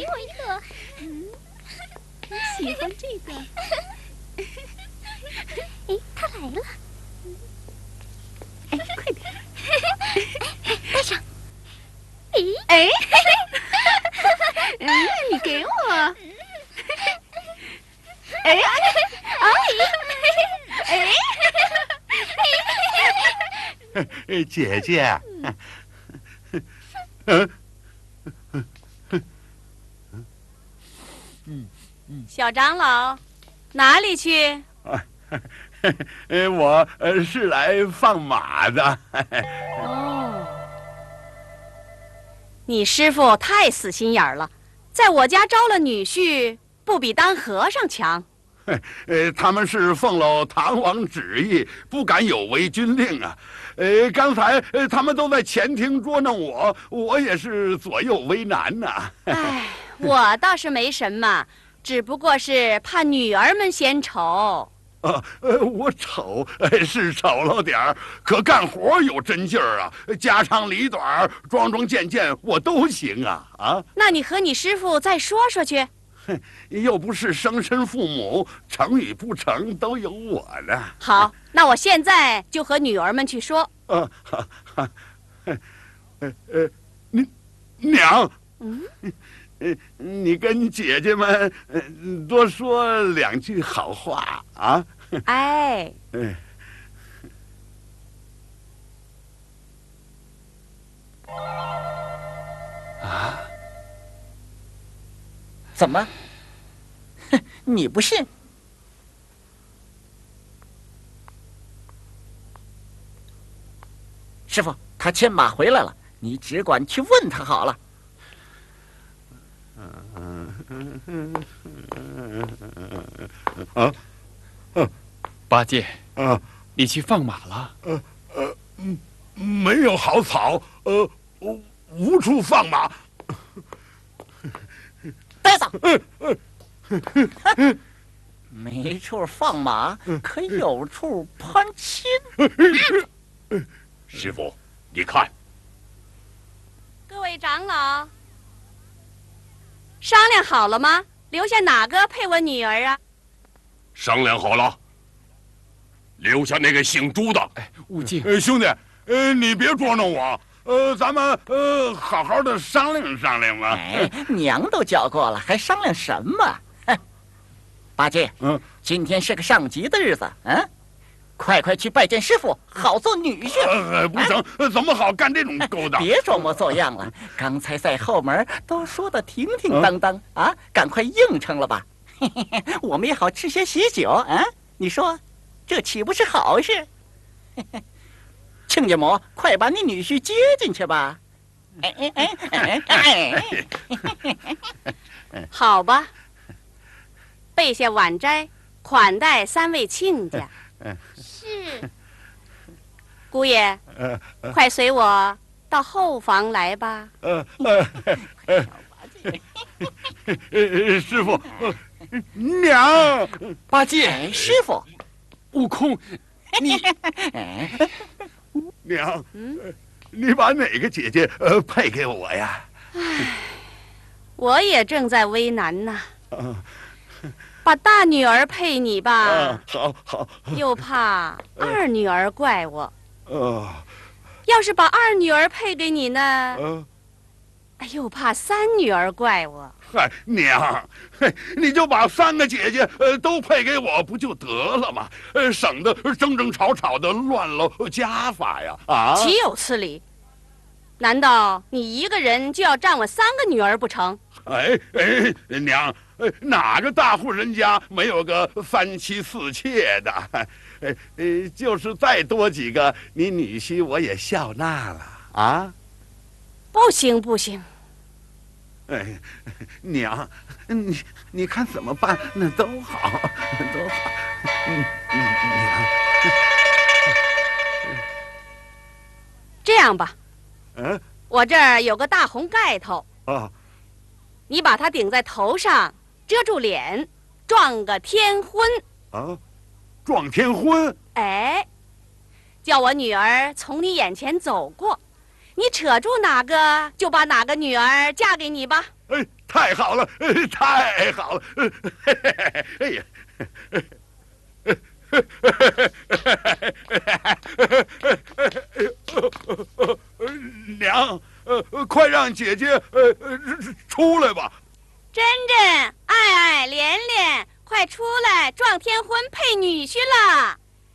我一个。 你喜欢这个？ 哎，他来了。 哎，快点！ 戴上。 哎，你给我。哎， 哎，姐姐。 小长老，哪里去？ 我是来放马的。 哦，你师傅太死心眼儿了，在我家招了女婿，不比当和尚强。 他们是奉了唐王旨意，不敢有违军令啊。刚才他们都在前厅捉弄我，我也是左右为难呐。 哎，我倒是没什么，只不过是怕女儿们嫌丑。 我丑，是丑了点儿，可干活有真劲儿啊，家长里短、桩桩件件我都行啊！啊， 那你和你师傅再说说去。 又不是生身父母，成与不成都有我呢。 好，那我现在就和女儿们去说。 娘，你跟姐姐们多说两句好话啊！ 哎， 啊？怎么？哼，你不信？师傅，他牵马回来了，你只管去问他好了。 八戒，你去放马了？ 没有好草，无处放马。 呆子，没处放马，可有处攀亲。 师傅，你看， 各位长老，商量好了吗？留下哪个配我女儿啊？ 商量好了，留下那个姓朱的。 哎，悟净， 兄弟，你别捉弄我。咱们好好的商量商量吧。 哎，娘都叫过了，还商量什么？八戒，今天是个上吉的日子，快去拜见师傅，好做女婿。 不成，怎么好干这种勾当？ 别装模作样了，刚才在后门都说的停停当当啊，赶快应承了吧。我们也好吃些喜酒啊，你说，这岂不是好事？亲家母，快把你女婿接进去吧。 好吧，备下晚斋，款待3位亲家。 是。 姑爷，快随我到后房来吧。 师傅，娘， 八戒， 师傅， 悟空，你。 娘，你把哪个姐姐配给我呀？ 我也正在为难呢。把大女儿配你吧。 好。 又怕二女儿怪我。要是把二女儿配给你呢？又怕3女儿怪我。 嗨，娘，你就把3个姐姐都配给我不就得了吗？省得争吵的乱了家法呀！啊， 岂有此理！难道你一个人就要占我3个女儿不成？ 娘，哪个大户人家没有个3妻4妾的？就是再多几个，你女婿我也笑纳了啊！ 不行。 娘，你看怎么办？那都好，都好。娘， 这样吧，我这儿有个大红盖头，你把它顶在头上，遮住脸，撞个天婚。 撞天婚？ 哎，叫我女儿从你眼前走过。你扯住哪个，就把哪个女儿嫁给你吧。 太好了，太好了！哎呀！娘，快让姐姐出来吧！ 珍珍、爱爱、莲莲，快出来，撞天婚配女婿了！